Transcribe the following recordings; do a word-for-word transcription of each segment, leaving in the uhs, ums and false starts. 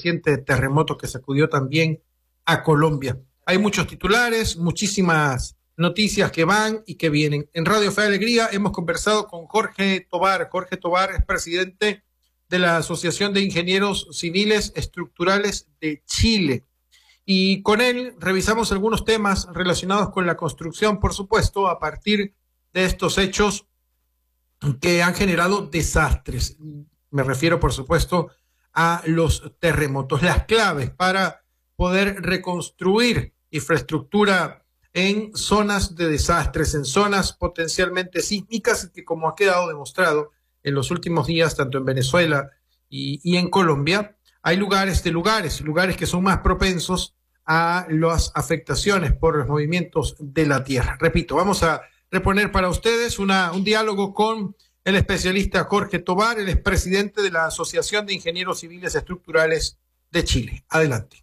reciente terremoto que sacudió también a Colombia. Hay muchos titulares, muchísimas noticias que van y que vienen. En Radio Fe y Alegría hemos conversado con Jorge Tobar. Jorge Tobar es presidente de la Asociación de Ingenieros Civiles Estructurales de Chile. Y con él revisamos algunos temas relacionados con la construcción, por supuesto, a partir de estos hechos que han generado desastres. Me refiero, por supuesto, a los terremotos. Las claves para poder reconstruir infraestructura en zonas de desastres, en zonas potencialmente sísmicas, que como ha quedado demostrado en los últimos días, tanto en Venezuela y, y en Colombia, hay lugares de lugares, lugares que son más propensos a las afectaciones por los movimientos de la tierra. Repito, vamos a reponer para ustedes una, un diálogo con el especialista Jorge Tobar, el expresidente de la Asociación de Ingenieros Civiles Estructurales de Chile. Adelante.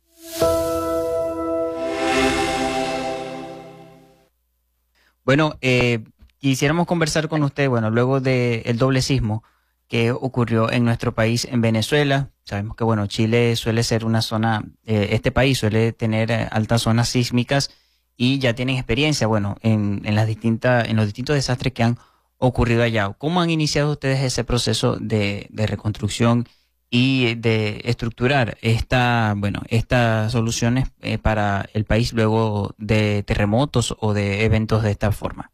Bueno, eh, quisiéramos conversar con usted, bueno, luego del doble sismo que ocurrió en nuestro país, en Venezuela. Sabemos que, bueno, Chile suele ser una zona, eh, este país suele tener eh, altas zonas sísmicas y ya tienen experiencia, bueno, en, en las distintas, en los distintos desastres que han ocurrido allá. ¿Cómo han iniciado ustedes ese proceso de, de reconstrucción y de estructurar esta, bueno, estas soluciones eh, para el país luego de terremotos o de eventos de esta forma?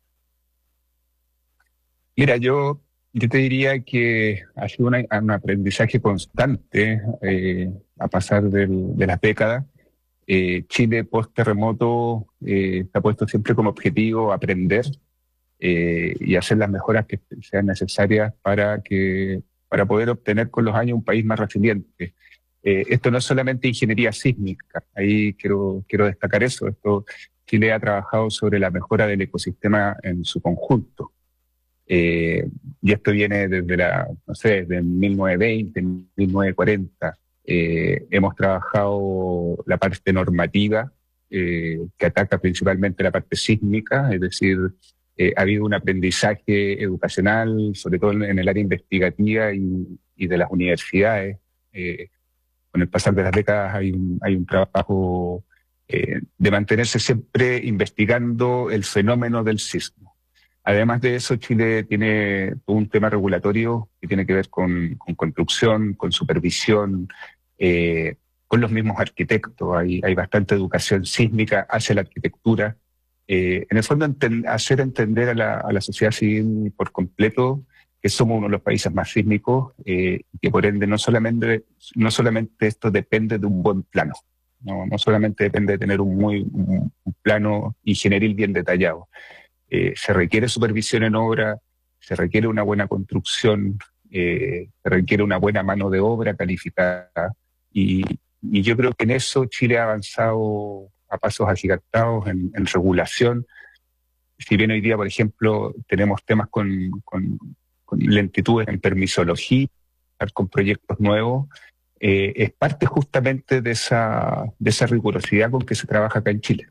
Mira, yo, yo te diría que ha sido una, un aprendizaje constante eh, a pasar del, de las décadas. Eh, Chile post-terremoto eh, está puesto siempre como objetivo aprender eh, y hacer las mejoras que sean necesarias para que para poder obtener con los años un país más resiliente. Eh, esto no es solamente ingeniería sísmica, ahí quiero, quiero destacar eso. Esto, Chile ha trabajado sobre la mejora del ecosistema en su conjunto. Eh, y esto viene desde la, no sé, desde mil novecientos veinte, mil novecientos cuarenta. Eh, hemos trabajado la parte normativa, eh, que ataca principalmente la parte sísmica, es decir, Eh, ha habido un aprendizaje educacional, sobre todo en el área investigativa y, y de las universidades. Eh, con el pasar de las décadas hay un, hay un trabajo eh, de mantenerse siempre investigando el fenómeno del sismo. Además de eso, Chile tiene un tema regulatorio que tiene que ver con, con construcción, con supervisión, eh, con los mismos arquitectos. Hay, hay bastante educación sísmica hacia la arquitectura. Eh, en el fondo, enten, hacer entender a la, a la sociedad civil por completo que somos uno de los países más sísmicos, eh, y que por ende no solamente, no solamente esto depende de un buen plano, no, no solamente depende de tener un, muy, un, un plano ingenieril bien detallado. Eh, se requiere supervisión en obra, se requiere una buena construcción, eh, se requiere una buena mano de obra calificada, y, y yo creo que en eso Chile ha avanzado a pasos agigantados en, en regulación. Si bien hoy día, por ejemplo, tenemos temas con, con, con lentitudes en permisología, con proyectos nuevos, eh, es parte justamente de esa, de esa rigurosidad con que se trabaja acá en Chile.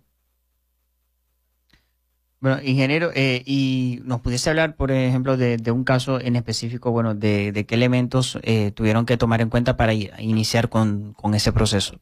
Bueno, ingeniero, eh, y nos pudiese hablar, por ejemplo, de, de un caso en específico, bueno, de, de qué elementos eh, tuvieron que tomar en cuenta para iniciar con, con ese proceso.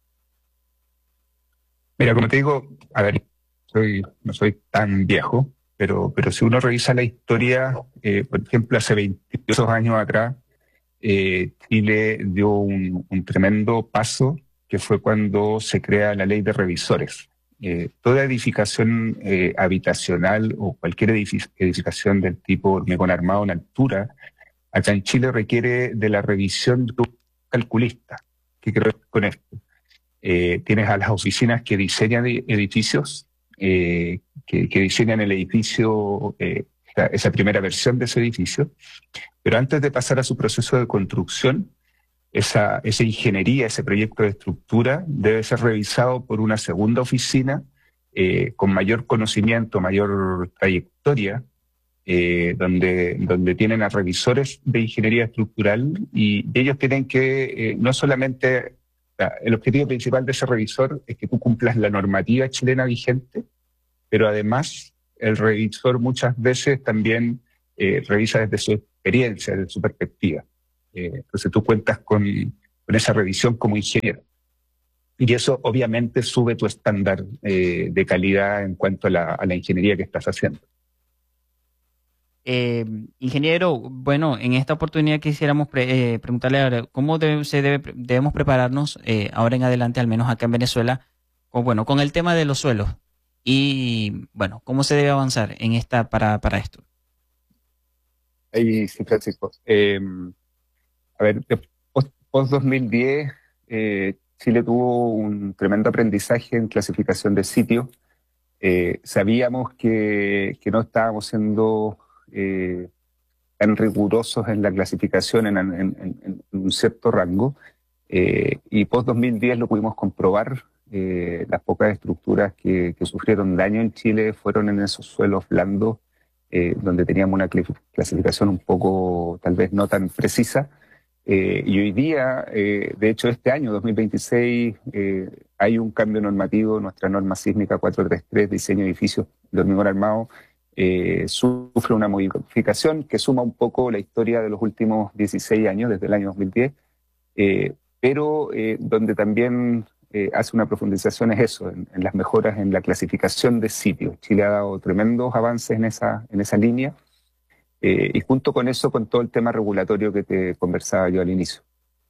Mira, como te digo, a ver, soy, no soy tan viejo, pero, pero si uno revisa la historia, eh, por ejemplo, hace veintiocho años atrás, eh, Chile dio un, un tremendo paso, que fue cuando se crea la ley de revisores. Eh, toda edificación eh, habitacional o cualquier edific- edificación del tipo hormigón armado en altura, acá en Chile requiere de la revisión de un calculista. ¿Qué quiero decir con esto? Eh, tienes a las oficinas que diseñan edificios, eh, que, que diseñan el edificio, eh, esa, esa primera versión de ese edificio, pero antes de pasar a su proceso de construcción, esa, esa ingeniería, ese proyecto de estructura debe ser revisado por una segunda oficina eh, con mayor conocimiento, mayor trayectoria, eh, donde, donde tienen a revisores de ingeniería estructural y ellos tienen que eh, no solamente... El objetivo principal de ese revisor es que tú cumplas la normativa chilena vigente, pero además el revisor muchas veces también eh, revisa desde su experiencia, desde su perspectiva. Eh, entonces tú cuentas con, con con esa revisión como ingeniero. Y eso obviamente sube tu estándar eh, de calidad en cuanto a la, a la ingeniería que estás haciendo. Eh, ingeniero, bueno, en esta oportunidad quisiéramos pre- eh, preguntarle ahora, cómo debe- se debe, debemos prepararnos eh, ahora en adelante, al menos acá en Venezuela, con, bueno, con el tema de los suelos y, bueno, cómo se debe avanzar en esta para, para esto. Ahí sí, Francisco. Eh, a ver, post dos mil diez, eh, Chile tuvo un tremendo aprendizaje en clasificación de sitios. Eh, sabíamos que, que no estábamos siendo eh, tan rigurosos en la clasificación en, en, en, en un cierto rango, eh, y post dos mil diez lo pudimos comprobar. Eh, las pocas estructuras que, que sufrieron daño en Chile fueron en esos suelos blandos, eh, donde teníamos una clasificación un poco tal vez no tan precisa. Eh, y hoy día, eh, de hecho este año, dos mil veintiséis, eh, hay un cambio normativo. Nuestra norma sísmica cuatrocientos treinta y tres, diseño de edificios de hormigón armado, eh, sufre una modificación que suma un poco la historia de los últimos dieciséis años, desde el año dos mil diez, eh, pero eh, donde también eh, hace una profundización es eso, en, en las mejoras en la clasificación de sitios. Chile ha dado tremendos avances en esa, en esa línea. Eh, y junto con eso, con todo el tema regulatorio que te conversaba yo al inicio.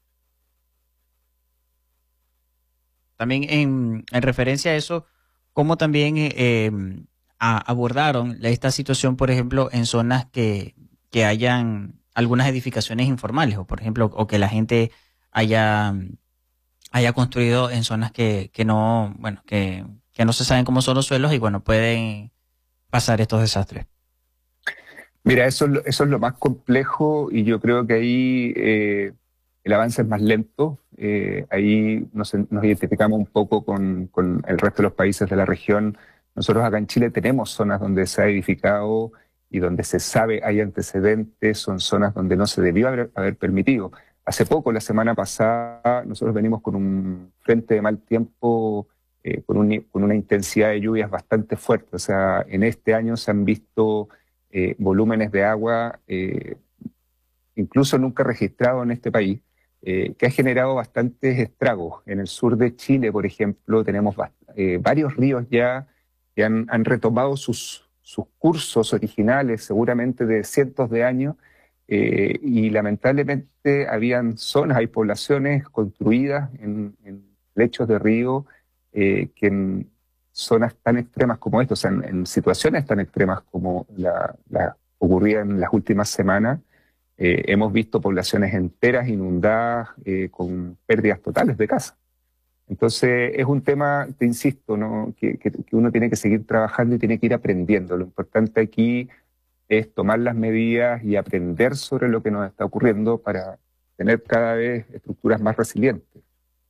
También en, en referencia a eso, ¿cómo también eh, eh, a- abordaron la- esta situación, por ejemplo, en zonas que, que hayan algunas edificaciones informales, o por ejemplo, o que la gente haya, haya construido en zonas que, que no, bueno, que, que no se saben cómo son los suelos y bueno, pueden pasar estos desastres? Mira, eso es lo, eso es lo más complejo, y yo creo que ahí eh, el avance es más lento. Eh, ahí nos, nos identificamos un poco con, con el resto de los países de la región. Nosotros acá en Chile tenemos zonas donde se ha edificado y donde se sabe hay antecedentes, son zonas donde no se debió haber, haber permitido. Hace poco, la semana pasada, nosotros venimos con un frente de mal tiempo, eh, con, un, con una intensidad de lluvias bastante fuerte. O sea, en este año se han visto eh, volúmenes de agua eh, incluso nunca registrados en este país, eh, que ha generado bastantes estragos. En el sur de Chile, por ejemplo, tenemos eh, varios ríos ya que han, han retomado sus, sus cursos originales, seguramente de cientos de años, eh, y lamentablemente habían zonas, hay poblaciones construidas en, en lechos de río eh, que en zonas tan extremas como esta, o sea, en, en situaciones tan extremas como la, la ocurría en las últimas semanas, eh, hemos visto poblaciones enteras inundadas, eh, con pérdidas totales de casa. Entonces es un tema, te insisto, ¿no? que, que, que uno tiene que seguir trabajando y tiene que ir aprendiendo. Lo importante aquí es tomar las medidas y aprender sobre lo que nos está ocurriendo para tener cada vez estructuras más resilientes.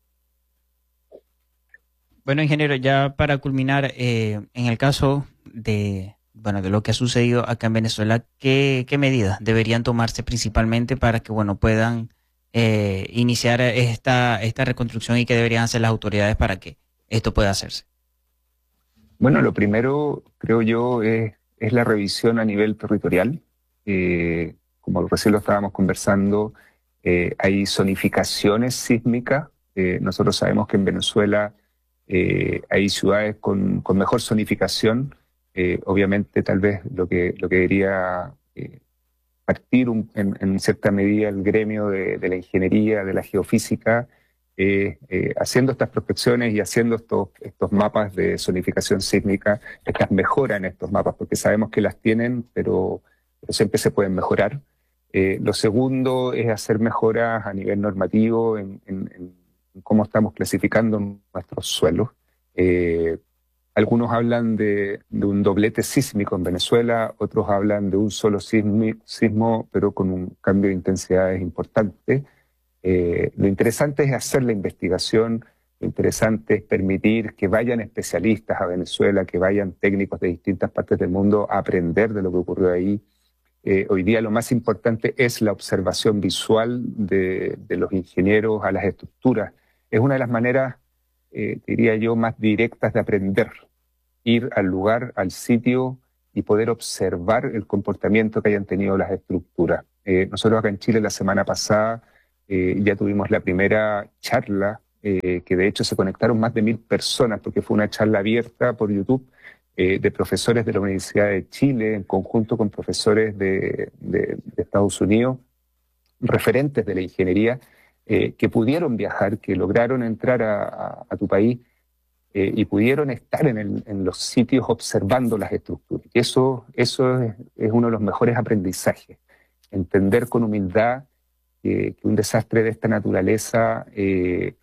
Bueno, ingeniero, ya para culminar, eh, en el caso de, bueno, de lo que ha sucedido acá en Venezuela, ¿qué, qué medidas deberían tomarse principalmente para que, bueno, puedan eh, iniciar esta, esta reconstrucción, y qué deberían hacer las autoridades para que esto pueda hacerse? Bueno, lo primero, creo yo, es, es la revisión a nivel territorial. Eh, como recién lo estábamos conversando, eh, hay zonificaciones sísmicas. Eh, nosotros sabemos que en Venezuela eh, hay ciudades con, con mejor zonificación. Eh, obviamente, tal vez lo que, lo que debería eh, partir un, en, en cierta medida el gremio de, de la ingeniería, de la geofísica, eh, eh, haciendo estas prospecciones y haciendo estos, estos mapas de zonificación sísmica, estas mejoras en estos mapas, porque sabemos que las tienen, pero, pero siempre se pueden mejorar. Eh, lo segundo es hacer mejoras a nivel normativo en, en, en cómo estamos clasificando nuestros suelos. Eh, algunos hablan de, de un doblete sísmico en Venezuela, otros hablan de un solo sismi, sismo, pero con un cambio de intensidades importante. Eh, lo interesante es hacer la investigación, lo interesante es permitir que vayan especialistas a Venezuela, que vayan técnicos de distintas partes del mundo a aprender de lo que ocurrió ahí. Eh, hoy día lo más importante es la observación visual de, de los ingenieros a las estructuras. Es una de las maneras, eh, diría yo, más directas de aprender. Ir al lugar, al sitio, y poder observar el comportamiento que hayan tenido las estructuras. Eh, nosotros acá en Chile la semana pasada Eh, ya tuvimos la primera charla, eh, que de hecho se conectaron más de mil personas, porque fue una charla abierta por YouTube, eh, de profesores de la Universidad de Chile, en conjunto con profesores de, de, de Estados Unidos, referentes de la ingeniería, eh, que pudieron viajar, que lograron entrar a, a, a tu país, eh, y pudieron estar en, el, en los sitios observando las estructuras. Y eso, eso es, es uno de los mejores aprendizajes, entender con humildad que, que un desastre de esta naturaleza, eh,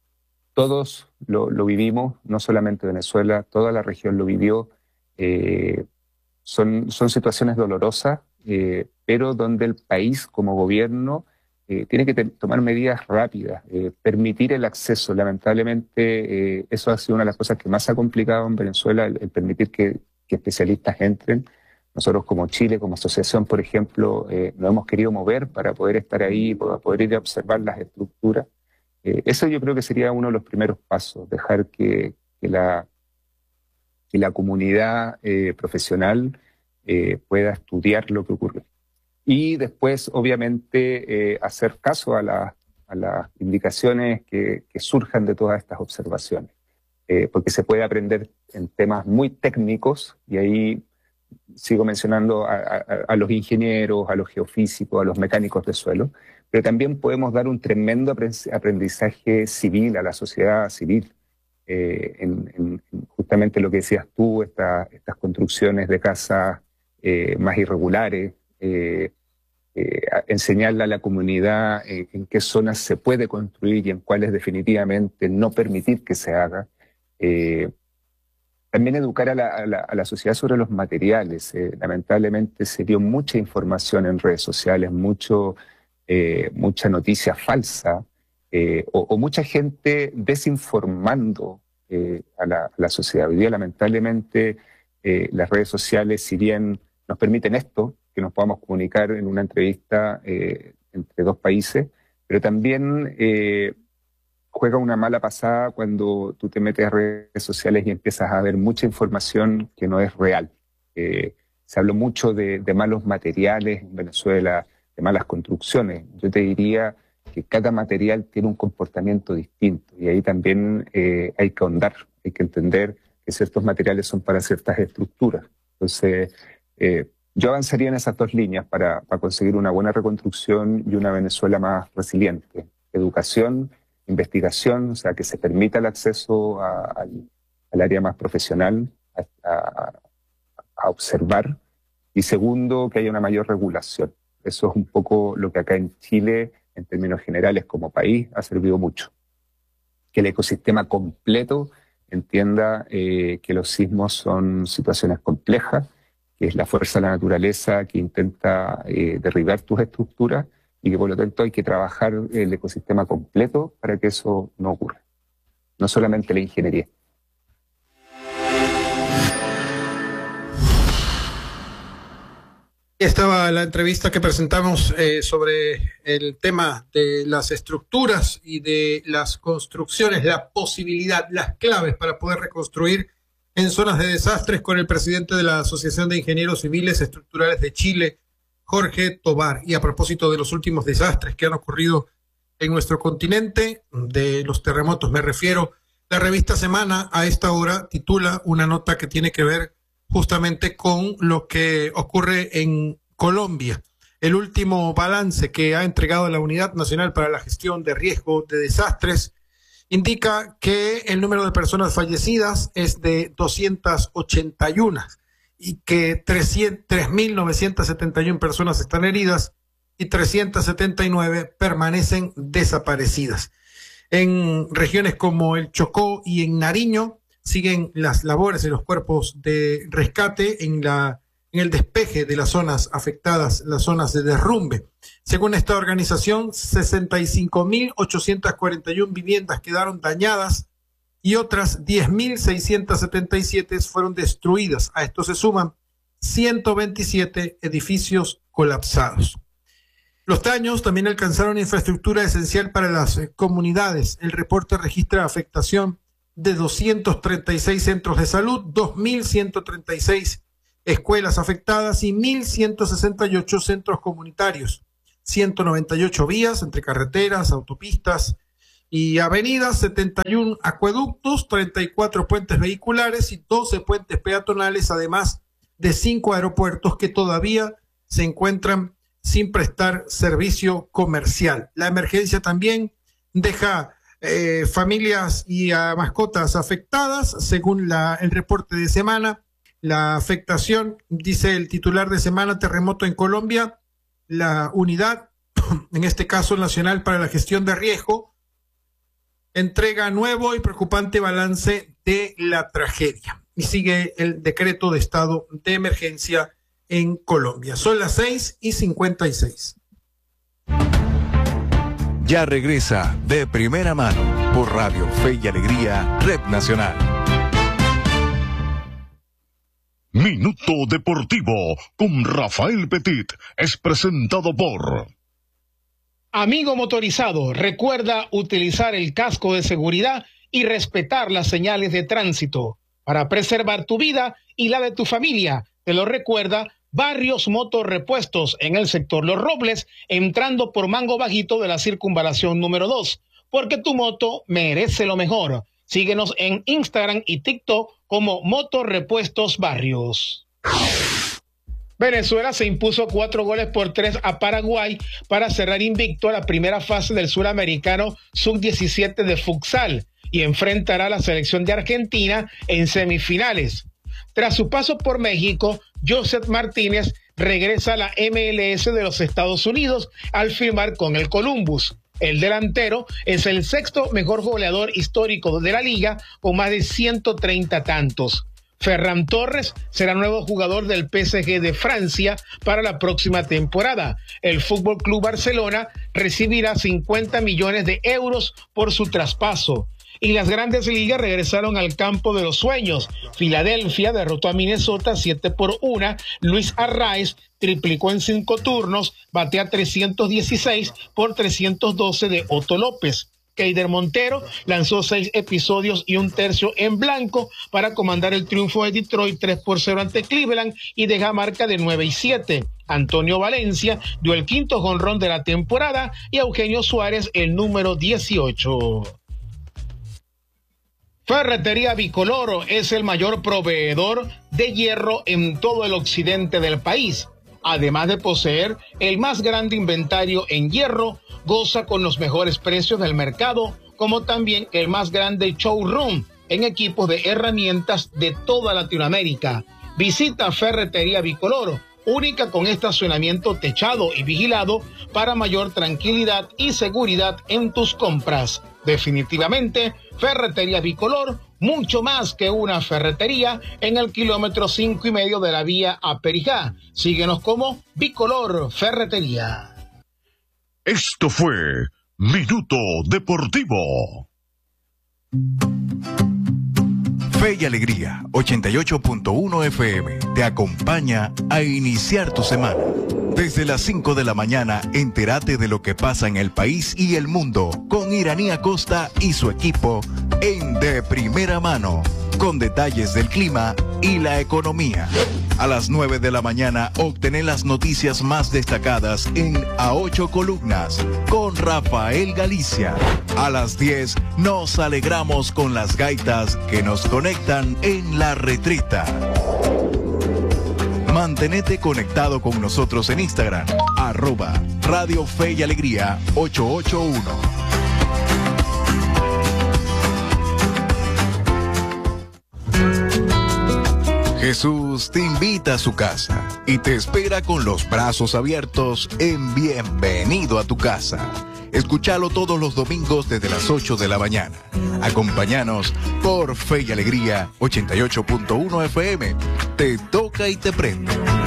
todos lo, lo vivimos, no solamente Venezuela, toda la región lo vivió. Eh, son, son situaciones dolorosas, eh, pero donde el país como gobierno eh, tiene que tomar medidas rápidas, eh, permitir el acceso. Lamentablemente, eh, eso ha sido una de las cosas que más ha complicado en Venezuela, el, el permitir que, que especialistas entren. Nosotros como Chile, como asociación, por ejemplo, eh, nos hemos querido mover para poder estar ahí, para poder ir a observar las estructuras. Eh, eso yo creo que sería uno de los primeros pasos, dejar que, que, la, que la comunidad eh, profesional eh, pueda estudiar lo que ocurre. Y después, obviamente, eh, hacer caso a, la, a las indicaciones que, que surjan de todas estas observaciones. Eh, porque se puede aprender en temas muy técnicos, y ahí sigo mencionando a, a, a los ingenieros, a los geofísicos, a los mecánicos de suelo, pero también podemos dar un tremendo aprendizaje civil a la sociedad civil. Eh, en, en justamente lo que decías tú, esta, estas construcciones de casas eh, más irregulares, eh, eh, enseñarle a la comunidad eh, en qué zonas se puede construir y en cuáles definitivamente no permitir que se haga. Eh, también educar a la, a, la, a la sociedad sobre los materiales. Eh, lamentablemente se dio mucha información en redes sociales, mucho, eh, mucha noticia falsa, eh, o, o mucha gente desinformando eh, a, la, a la sociedad. Hoy día, lamentablemente, eh, las redes sociales, si bien nos permiten esto, que nos podamos comunicar en una entrevista eh, entre dos países, pero también eh, juega una mala pasada cuando tú te metes a redes sociales y empiezas a ver mucha información que no es real. Eh, se habló mucho de, de malos materiales en Venezuela, de malas construcciones. Yo te diría que cada material tiene un comportamiento distinto, y ahí también eh, hay que ahondar, hay que entender que ciertos materiales son para ciertas estructuras. Entonces, eh, yo avanzaría en esas dos líneas para, para conseguir una buena reconstrucción y una Venezuela más resiliente. Educación, investigación, o sea, que se permita el acceso a, a, al área más profesional, a, a, a observar. Y segundo, que haya una mayor regulación. Eso es un poco lo que acá en Chile, en términos generales, como país, ha servido mucho. Que el ecosistema completo entienda eh, que los sismos son situaciones complejas, que es la fuerza de la naturaleza que intenta eh, derribar tus estructuras, y que por lo tanto hay que trabajar el ecosistema completo para que eso no ocurra. No solamente la ingeniería. Estaba la entrevista que presentamos eh, sobre el tema de las estructuras y de las construcciones, la posibilidad, las claves para poder reconstruir en zonas de desastres, con el presidente de la Asociación de Ingenieros Civiles Estructurales de Chile, Jorge Tobar. Y a propósito de los últimos desastres que han ocurrido en nuestro continente, de los terremotos me refiero, la revista Semana a esta hora titula una nota que tiene que ver justamente con lo que ocurre en Colombia. El último balance que ha entregado la Unidad Nacional para la Gestión de Riesgo de Desastres indica que el número de personas fallecidas es de doscientas ochenta y uno y que tres mil novecientas setenta y una personas están heridas y trescientas setenta y nueve permanecen desaparecidas. En regiones como el Chocó y en Nariño siguen las labores de los cuerpos de rescate en, la, en el despeje de las zonas afectadas, las zonas de derrumbe. Según esta organización, sesenta y cinco mil ochocientas cuarenta y una viviendas quedaron dañadas y otras diez mil seiscientas setenta y siete fueron destruidas. A esto se suman ciento veintisiete edificios colapsados. Los daños también alcanzaron infraestructura esencial para las comunidades. El reporte registra afectación de doscientos treinta y seis centros de salud, dos mil ciento treinta y seis escuelas afectadas y mil ciento sesenta y ocho centros comunitarios. ciento noventa y ocho vías entre carreteras, autopistas y avenidas, setenta y uno acueductos, treinta y cuatro puentes vehiculares y doce puentes peatonales, además de cinco aeropuertos que todavía se encuentran sin prestar servicio comercial. La emergencia también deja eh, familias y a mascotas afectadas, según la, el reporte de semana. La afectación, dice el titular de Semana Terremoto en Colombia, la unidad, en este caso Nacional para la Gestión de Riesgo, entrega nuevo y preocupante balance de la tragedia. Y sigue el decreto de estado de emergencia en Colombia. Son las seis y cincuenta y seis. Ya regresa De Primera Mano por Radio Fe y Alegría, Red Nacional. Minuto Deportivo con Rafael Petit es presentado por... Amigo motorizado, recuerda utilizar el casco de seguridad y respetar las señales de tránsito para preservar tu vida y la de tu familia. Te lo recuerda Barrios Motorrepuestos en el sector Los Robles, entrando por Mango Bajito de la circunvalación número dos, porque tu moto merece lo mejor. Síguenos en Instagram y TikTok como Motorrepuestos Barrios. Venezuela se impuso cuatro goles por tres a Paraguay para cerrar invicto a la primera fase del Suramericano sub diecisiete de futsal y enfrentará a la selección de Argentina en semifinales. Tras su paso por México, Joseph Martínez regresa a la M L S de los Estados Unidos al firmar con el Columbus. El delantero es el sexto mejor goleador histórico de la liga con más de ciento treinta tantos. Ferran Torres será nuevo jugador del P S G de Francia para la próxima temporada. El Fútbol Club Barcelona recibirá cincuenta millones de euros por su traspaso. Y las grandes ligas regresaron al campo de los sueños. Filadelfia derrotó a Minnesota siete por uno. Luis Arraez triplicó en cinco turnos, batea trescientos dieciséis por trescientos doce de Otto López. Keider Montero lanzó seis episodios y un tercio en blanco para comandar el triunfo de Detroit tres por cero ante Cleveland y deja marca de nueve y siete. Antonio Valencia dio el quinto jonrón de la temporada y Eugenio Suárez el número dieciocho. Ferretería Bicoloro es el mayor proveedor de hierro en todo el occidente del país. Además de poseer el más grande inventario en hierro, goza con los mejores precios del mercado, como también el más grande showroom en equipos de herramientas de toda Latinoamérica. Visita Ferretería Bicoloro, única con estacionamiento techado y vigilado para mayor tranquilidad y seguridad en tus compras. Definitivamente, Ferretería Bicolor, mucho más que una ferretería, en el kilómetro cinco y medio de la vía a Perijá. Síguenos como Bicolor Ferretería. Esto fue Minuto Deportivo. Fe y Alegría, ochenta y ocho punto uno F M, te acompaña a iniciar tu semana. Desde las cinco de la mañana, entérate de lo que pasa en el país y el mundo con Iranía Costa y su equipo en De Primera Mano, con detalles del clima y la economía. A las nueve de la mañana, obtener las noticias más destacadas en A Ocho Columnas con Rafael Galicia. A las diez, nos alegramos con las gaitas que nos conectan en La Retreta. Mantenete conectado con nosotros en Instagram, arroba Radio Fe y Alegría ocho ocho uno. Jesús te invita a su casa y te espera con los brazos abiertos en Bienvenido a tu Casa. Escúchalo todos los domingos desde las ocho de la mañana. Acompáñanos por Fe y Alegría ochenta y ocho punto uno F M. Te toca y te prende.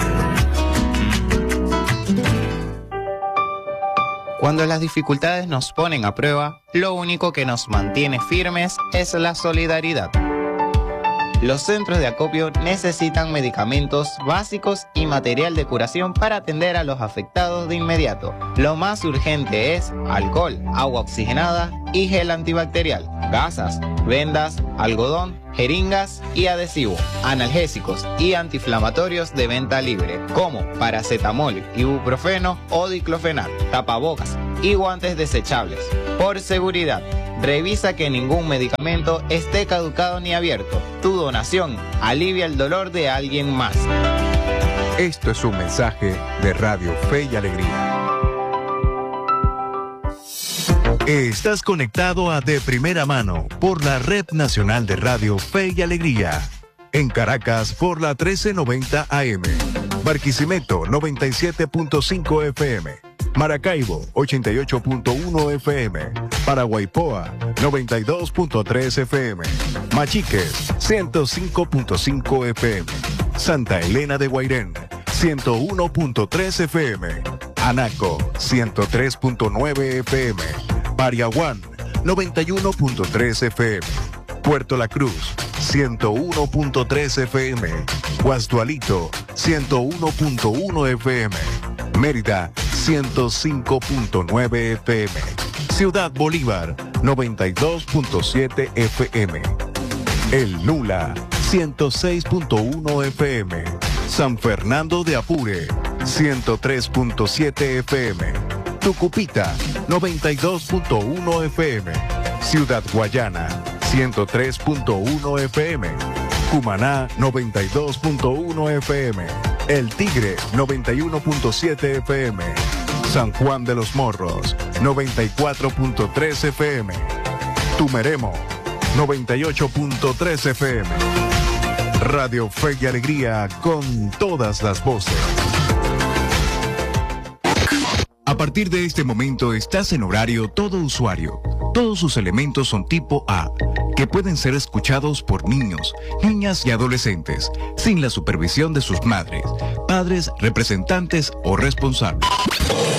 Cuando las dificultades nos ponen a prueba, lo único que nos mantiene firmes es la solidaridad. Los centros de acopio necesitan medicamentos básicos y material de curación para atender a los afectados de inmediato. Lo más urgente es alcohol, agua oxigenada y gel antibacterial. gasas, vendas, algodón, jeringas y adhesivo, analgésicos y antiinflamatorios de venta libre, como paracetamol, ibuprofeno o diclofenac, tapabocas y guantes desechables. Por seguridad, revisa que ningún medicamento esté caducado ni abierto. Tu donación alivia el dolor de alguien más. Esto es un mensaje de Radio Fe y Alegría. Estás conectado a De Primera Mano por la Red Nacional de Radio Fe y Alegría. En Caracas por la trece noventa A M. Barquisimeto noventa y siete punto cinco F M. Maracaibo ochenta y ocho punto uno F M. Paraguaypoa noventa y dos punto tres F M. Machiques ciento cinco punto cinco F M. Santa Elena de Guairén ciento uno punto tres F M. Anaco ciento tres punto nueve F M. Pariaguán noventa y uno punto tres F M. Puerto La Cruz ciento uno punto tres F M. Guasdualito ciento uno punto uno F M. Mérida ciento cinco punto nueve F M. Ciudad Bolívar noventa y dos punto siete F M. El Nula ciento seis punto uno F M. San Fernando de Apure ciento tres punto siete F M. Tucupita noventa y dos punto uno F M. Ciudad Guayana ciento tres punto uno F M. Cumaná noventa y dos punto uno F M. El Tigre noventa y uno punto siete F M. San Juan de los Morros noventa y cuatro punto tres F M. Tumeremo noventa y ocho punto tres F M. Radio Fe y Alegría con todas las voces. A partir de este momento estás en horario todo usuario. Todos sus elementos son tipo A, que pueden ser escuchados por niños, niñas y adolescentes, sin la supervisión de sus madres, padres, representantes o responsables.